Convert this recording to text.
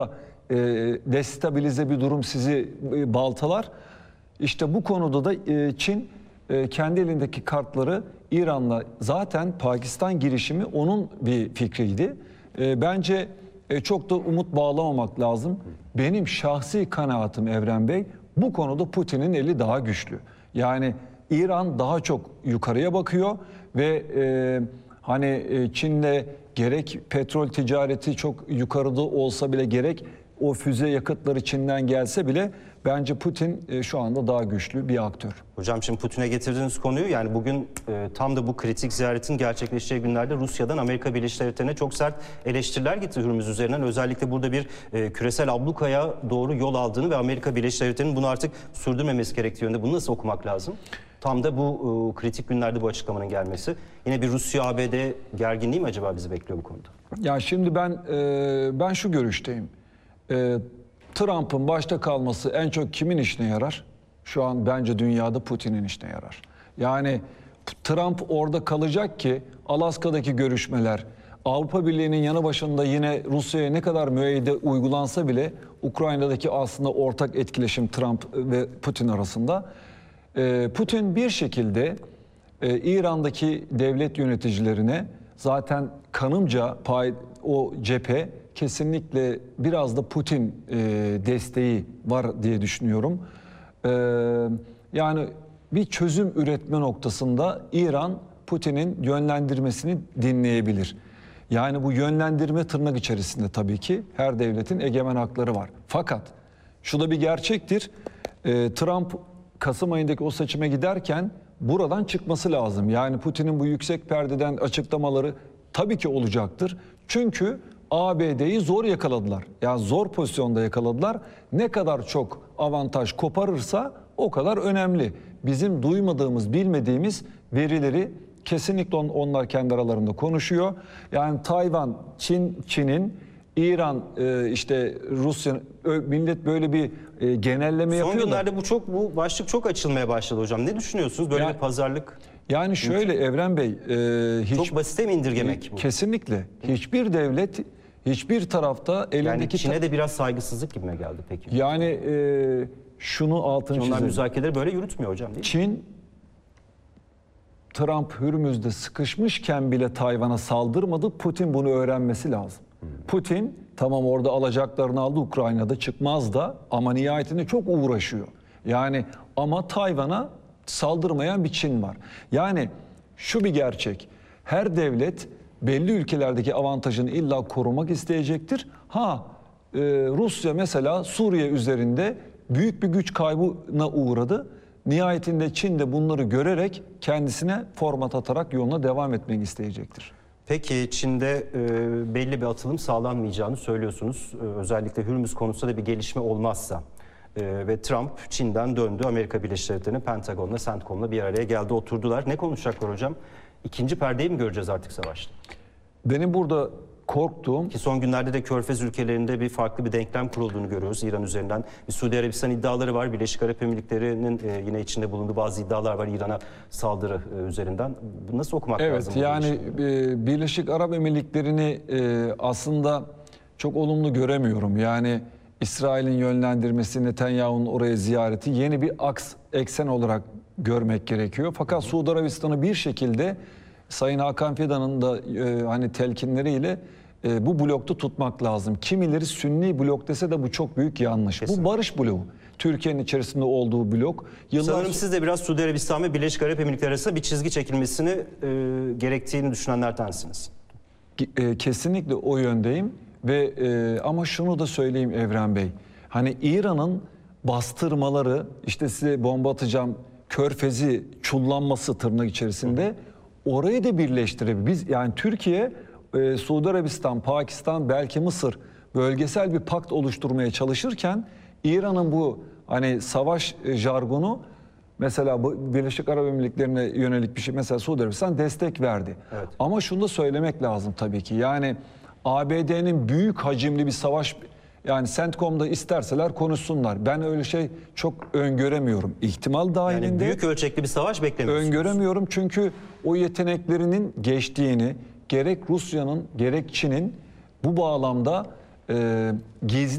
destabilize bir durum sizi baltalar. İşte bu konuda da Çin kendi elindeki kartları İran'la, zaten Pakistan girişimi onun bir fikriydi. Bence çok da umut bağlamamak lazım. Benim şahsi kanaatim Evren Bey, bu konuda Putin'in eli daha güçlü. Yani İran daha çok yukarıya bakıyor ve Çin'le gerek petrol ticareti çok yukarıda olsa bile, gerek o füze yakıtları Çin'den gelse bile bence Putin şu anda daha güçlü bir aktör. Hocam şimdi Putin'e getirdiğiniz konuyu, yani bugün tam da bu kritik ziyaretin gerçekleşeceği günlerde Rusya'dan Amerika Birleşik Devletleri'ne çok sert eleştiriler gitti Hürmüz üzerinden. Özellikle burada bir küresel ablukaya doğru yol aldığını ve Amerika Birleşik Devletleri'nin bunu artık sürdürmemesi gerektiği yönünde. Bunu nasıl okumak lazım? Tam da bu kritik günlerde bu açıklamanın gelmesi. Yine bir Rusya-ABD gerginliği mi acaba bizi bekliyor bu konuda? Ya şimdi ben şu görüşteyim. Trump'ın başta kalması en çok kimin işine yarar? Şu an bence dünyada Putin'in işine yarar. Yani Trump orada kalacak ki Alaska'daki görüşmeler, Avrupa Birliği'nin yanı başında yine Rusya'ya ne kadar müeyyide uygulansa bile Ukrayna'daki aslında ortak etkileşim Trump ve Putin arasında. Putin bir şekilde İran'daki devlet yöneticilerine, zaten kanımca o cephe kesinlikle biraz da Putin desteği var diye düşünüyorum. Yani bir çözüm üretme noktasında İran Putin'in yönlendirmesini dinleyebilir. Yani bu yönlendirme tırnak içerisinde, tabii ki her devletin egemen hakları var. Fakat şu da bir gerçektir. Trump Kasım ayındaki o seçime giderken buradan çıkması lazım. Yani Putin'in bu yüksek perdeden açıklamaları tabii ki olacaktır. Çünkü ABD'yi zor yakaladılar. Yani zor pozisyonda yakaladılar. Ne kadar çok avantaj koparırsa o kadar önemli. Bizim duymadığımız, bilmediğimiz verileri kesinlikle onlar kendi aralarında konuşuyor. Yani Tayvan, Çin'in, İran, işte Rusya, millet böyle bir genelleme yapıyor. Son günlerde bu başlık çok açılmaya başladı hocam. Ne düşünüyorsunuz? Böyle bir pazarlık. Yani şöyle Evren Bey, çok basite mi indirgemek bu? Kesinlikle. Hiçbir devlet, hiçbir tarafta elindeki... Yani Çin'e de biraz saygısızlık gibime geldi peki. Yani şunu altını çizelim. Onlar müzakereleri böyle yürütmüyor hocam, değil mi? Çin, Trump Hürmüz'de sıkışmışken bile Tayvan'a saldırmadı. Putin bunu öğrenmesi lazım. Putin tamam orada alacaklarını aldı, Ukrayna'da çıkmaz da, ama nihayetinde çok uğraşıyor. Yani ama Tayvan'a saldırmayan bir Çin var. Yani şu bir gerçek. Her devlet belli ülkelerdeki avantajını illa korumak isteyecektir. Rusya mesela Suriye üzerinde büyük bir güç kaybına uğradı. Nihayetinde Çin de bunları görerek kendisine format atarak yoluna devam etmek isteyecektir. Peki Çin'de belli bir atılım sağlanmayacağını söylüyorsunuz. Özellikle Hürmüz konusunda da bir gelişme olmazsa. Ve Trump Çin'den döndü. Amerika Birleşik Devletleri'nin Pentagon'la, CENTCOM'la bir araya geldi, oturdular. Ne konuşacaklar hocam? İkinci perdeyi mi göreceğiz artık savaşta? Benim burada korktuğum... Ki son günlerde de Körfez ülkelerinde farklı bir denklem kurulduğunu görüyoruz İran üzerinden. Bir Suudi Arabistan iddiaları var. Birleşik Arap Emirlikleri'nin yine içinde bulunduğu bazı iddialar var İran'a saldırı üzerinden. Nasıl okumak lazım? Evet, yani Birleşik Arap Emirlikleri'ni aslında çok olumlu göremiyorum. Yani İsrail'in yönlendirmesi, Netanyahu'nun oraya ziyareti yeni bir eksen olarak görmek gerekiyor. Fakat Suudi Arabistan'ı bir şekilde Sayın Hakan Fidan'ın da telkinleriyle bu blokta tutmak lazım. Kimileri Sünni blok dese de bu çok büyük yanlış. Kesinlikle. Bu barış bloğu. Türkiye'nin içerisinde olduğu blok. Sanırım siz de biraz Suudi Arabistan ve Birleşik Arap Emirlikleri arasında bir çizgi çekilmesini gerektiğini düşünenlerdensiniz. Kesinlikle o yöndeyim ve ama şunu da söyleyeyim Evren Bey. Hani İran'ın bastırmaları, işte size bomba atacağım, Körfez'i çullanması tırnak içerisinde, orayı da birleştirebilir. Biz yani Türkiye, Suudi Arabistan, Pakistan, belki Mısır bölgesel bir pakt oluşturmaya çalışırken İran'ın bu savaş jargonu, mesela bu Birleşik Arap Emirlikleri'ne yönelik bir şey, mesela Suudi Arabistan destek verdi. Evet. Ama şunu da söylemek lazım tabii ki. Yani ABD'nin büyük hacimli bir savaş, yani CENTCOM'da isterseler konuşsunlar. Ben öyle şey çok öngöremiyorum. İhtimal dahilinde. Yani büyük ölçekli bir savaş beklemiyorsunuz. Öngöremiyorum çünkü o yeteneklerinin geçtiğini, gerek Rusya'nın gerek Çin'in bu bağlamda gizli